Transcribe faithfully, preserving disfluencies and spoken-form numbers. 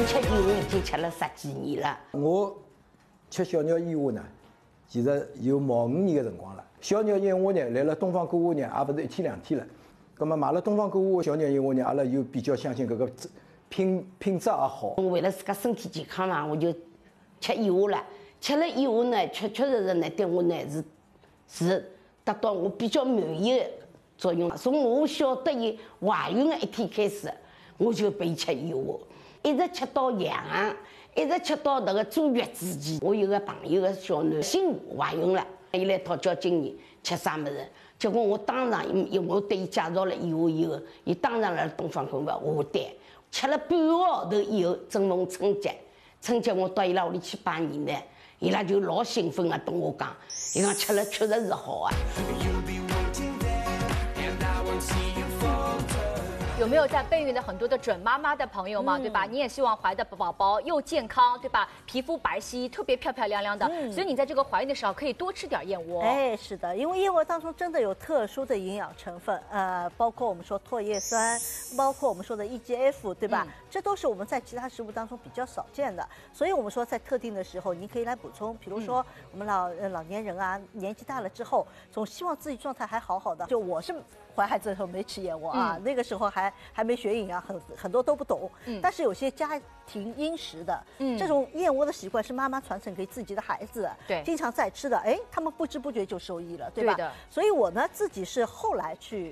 吃燕窝已经吃了十几年了。 我吃小鸟燕窝呢，其实有毛五年的辰光了。小鸟燕窝呢，来了东方购物呢，也勿是一天两天了。葛么买了东方购物小鸟燕窝呢，阿拉又比较相信搿个品品质也好。 为了自家身体健康嘛，我就吃燕窝了。吃了燕窝呢，确确实实呢，对我呢是是达到我比较满意的作用。从我晓得伊怀孕的一天开始，我就备吃燕窝，一直吃到阳，一直吃到那个坐月之前。我有个朋友的小囡新怀孕了，伊来讨教经验吃啥么子，结果我当场一我对伊介绍了燕窝以后，伊当场来东方购物下单，吃了半个号头以后，正逢春节，春节我到伊拉屋里去拜年呢，伊拉就老兴奋的跟我讲，伊讲吃了确实是好啊。 有没有在备孕的很多的准妈妈的朋友嘛，嗯、对吧？你也希望怀的宝宝又健康，对吧？皮肤白皙，特别漂漂亮亮的。嗯、所以你在这个怀孕的时候可以多吃点燕窝。 哎，是的，因为燕窝当中真的有特殊的营养成分，呃，包括我们说唾液酸，包括我们说的 E G F， 对吧？嗯、这都是我们在其他食物当中比较少见的。所以我们说在特定的时候，你可以来补充，比如说我们老呃老年人啊，年纪大了之后，总希望自己状态还好好的。就我是怀孩子的时候没吃燕窝啊，嗯、那个时候还。还没学营养，很很多都不懂。嗯，但是有些家庭殷实的，嗯，这种燕窝的习惯是妈妈传承给自己的孩子， 对， 经常在吃的，哎，他们不知不觉就受益了，对吧？ 对的。 所以我呢自己是后来去